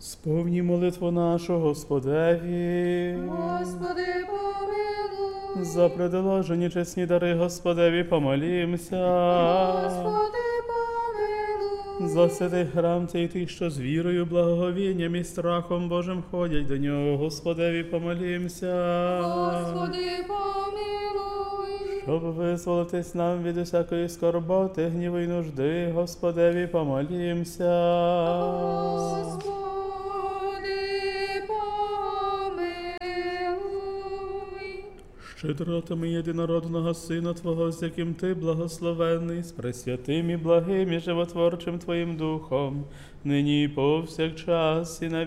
Сповні молитву нашу, Господеві. Господи, помилуй. За предложені чесні дари, Господеві, помолімся. Господи, помилуй. За святий храм цей тих, що з вірою, благоговінням і страхом Божим ходять до нього, Господеві, помолімся. Господи, помилуй. Щоб визволитись нам від усякої скорботи, гніву й нужди, Господеві, помолімся. Господи, помилуй. Щедротами єдинородного Сина Твого, з яким Ти благословенний, з пресвятим і благим і животворчим Твоїм Духом, нині і повсякчас і на